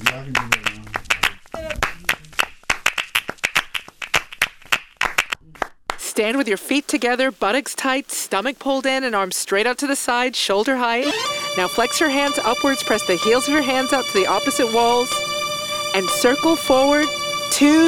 Stand with your feet together, buttocks tight, stomach pulled in, and arms straight out to the side, shoulder height. Now flex your hands upwards, press the heels of your hands out to the opposite walls, and circle forward 2,